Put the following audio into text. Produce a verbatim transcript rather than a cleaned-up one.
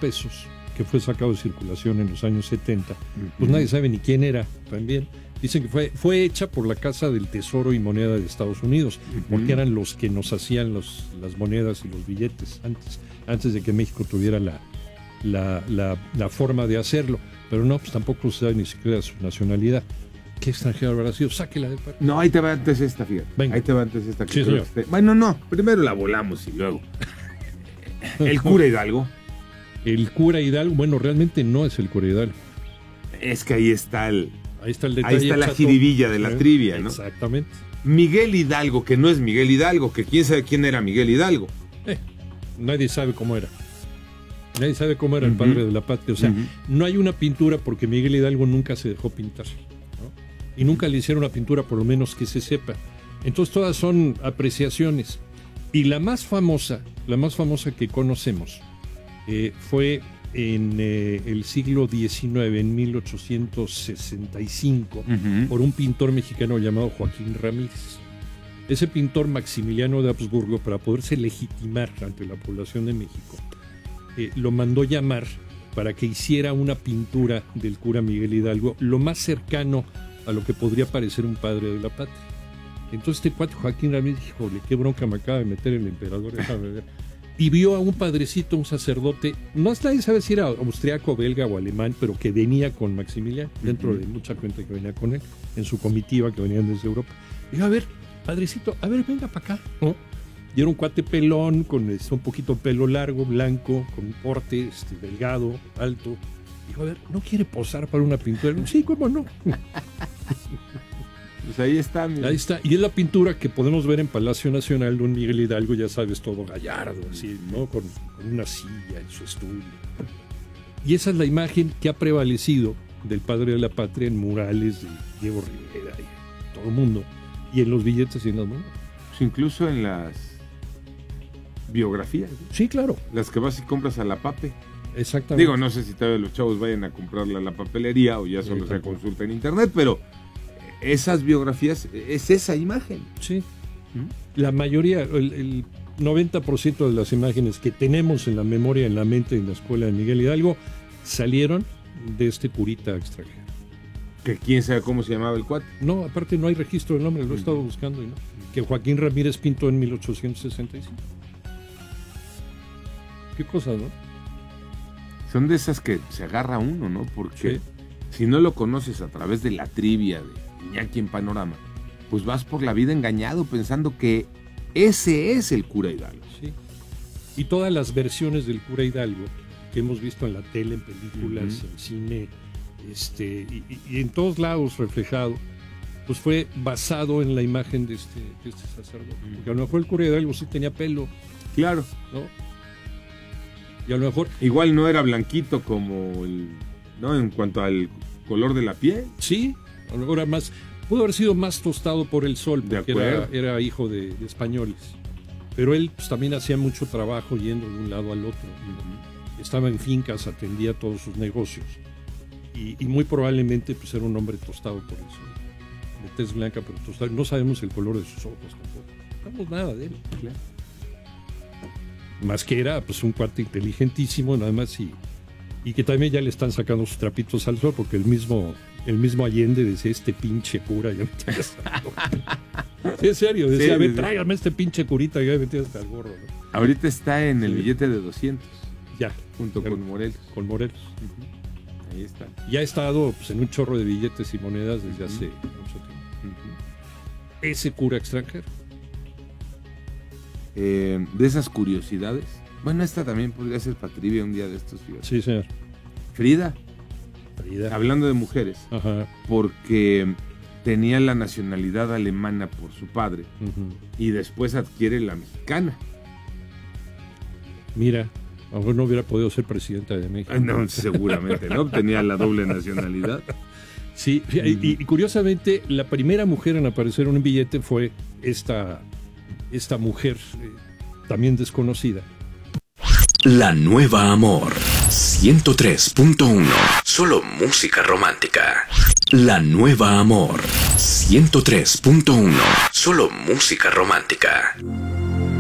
pesos, que fue sacado de circulación en los años setenta, pues nadie sabe ni quién era también. Dicen que fue, fue hecha por la Casa del Tesoro y Moneda de Estados Unidos, uh-huh. porque eran los que nos hacían los, las monedas y los billetes antes, antes de que México tuviera la, la, la, la forma de hacerlo. Pero no, pues tampoco se sabe ni siquiera su nacionalidad. ¿Qué extranjero habrá sido? Sáquela de parte. No, ahí te va antes esta, fíjate. Venga. Ahí te va antes esta. Sí, señor. Esté... Bueno, no, primero la volamos y luego. El cura Hidalgo. El cura Hidalgo, bueno, realmente no es el cura Hidalgo. Es que ahí está el... Ahí está el detalle. Ahí está la chato. jiribilla de la ¿Eh? trivia, ¿no? Exactamente. Miguel Hidalgo, que no es Miguel Hidalgo, que quién sabe quién era Miguel Hidalgo. Eh, nadie sabe cómo era. Nadie sabe cómo era uh-huh. el padre de la patria. O sea, uh-huh. no hay una pintura porque Miguel Hidalgo nunca se dejó pintar, ¿no? Y nunca le hicieron una pintura, por lo menos que se sepa. Entonces todas son apreciaciones. Y la más famosa, la más famosa que conocemos, eh, fue en eh, el siglo diecinueve, en mil ochocientos sesenta y cinco, uh-huh. por un pintor mexicano llamado Joaquín Ramírez. Ese pintor Maximiliano de Habsburgo, para poderse legitimar ante la población de México, eh, lo mandó llamar para que hiciera una pintura del cura Miguel Hidalgo, lo más cercano a lo que podría parecer un padre de la patria. Entonces este cuate Joaquín Ramírez dijo, híjole, qué bronca me acaba de meter el emperador, déjame ver. Y vio a un padrecito, un sacerdote, no nadie sabe si era austriaco, belga o alemán, pero que venía con Maximiliano, dentro uh-huh. de mucha gente que venía con él, en su comitiva que venían desde Europa. Dijo, a ver, padrecito, a ver, venga para acá, ¿no? Y era un cuate pelón, con este, un poquito pelo largo, blanco, con un porte este, delgado, alto. Dijo, a ver, ¿no quiere posar para una pintura? Sí, ¿cómo no? Pues ahí está. Mira. Ahí está. Y es la pintura que podemos ver en Palacio Nacional de un Miguel Hidalgo, ya sabes, todo gallardo, así, ¿no? Con, con una silla en su estudio. Y esa es la imagen que ha prevalecido del padre de la patria en murales de Diego Rivera y todo el mundo. Y en los billetes y en las monedas. Pues incluso en las biografías. ¿Sí? Sí, claro. Las que vas y compras a la Pape. Exactamente. Digo, no sé si todavía los chavos vayan a comprarla a la papelería o ya solo sí, se consulta en internet, pero esas biografías, es esa imagen. Sí. ¿Mm? La mayoría, el, el noventa por ciento de las imágenes que tenemos en la memoria, en la mente, en la escuela de Miguel Hidalgo, salieron de este curita extranjero. ¿Que quién sabe cómo se llamaba el cuate? No, aparte no hay registro del nombre, lo he estado buscando y no. Que Joaquín Ramírez pintó en mil ochocientos sesenta y cinco. Qué cosa, ¿no? Son de esas que se agarra uno, ¿no? Porque sí. Si no lo conoces a través de la trivia de Iñaki en Panorama, pues vas por la vida engañado pensando que ese es el cura Hidalgo. Sí. Y todas las versiones del cura Hidalgo que hemos visto en la tele, en películas, uh-huh. en cine, este, y, y en todos lados reflejado, pues fue basado en la imagen de este, de este sacerdote. Uh-huh. Porque a lo mejor el cura Hidalgo sí tenía pelo. Claro. ¿No? Y a lo mejor... Igual no era blanquito como el... ¿no? En cuanto al color de la piel. Sí, a lo mejor era más... Pudo haber sido más tostado por el sol, porque era, era hijo de, de españoles. Pero él pues, también hacía mucho trabajo yendo de un lado al otro. Uh-huh. Estaba en fincas, atendía todos sus negocios. Y, y muy probablemente pues, era un hombre tostado por el sol. De tez blanca, pero tostado. No sabemos el color de sus ojos tampoco. No sabemos nada de él. Claro. Más que era pues, un cuate inteligentísimo, nada más, y, y que también ya le están sacando sus trapitos al sol, porque el mismo... El mismo Allende decía, este pinche cura, ya me tiene hasta el gorro. Sí, en serio, decía, sí, a ver, sí. Tráigame este pinche curita, ya me tiene hasta el gorro, ¿no? Ahorita está en el sí. billete de doscientos. Ya. Junto con Morelos. Con Morelos. Uh-huh. Ahí está. Ya ha estado pues, en un chorro de billetes y monedas desde uh-huh. hace mucho tiempo. Uh-huh. Ese cura extranjero. Eh, de esas curiosidades. Bueno, esta también podría ser para trivia un día de estos, fíjate. Sí, señor. Frida. Frida. Hablando de mujeres, ajá. Porque tenía la nacionalidad alemana por su padre uh-huh. y después adquiere la mexicana. Mira, a lo mejor no hubiera podido ser presidenta de México. No, seguramente, ¿no? Tenía la doble nacionalidad. Sí, uh-huh. y, y curiosamente, la primera mujer en aparecer en un billete fue esta, esta mujer eh, también desconocida. La Nueva Amor ciento tres punto uno. Solo música romántica. La Nueva Amor ciento tres punto uno. Solo música romántica.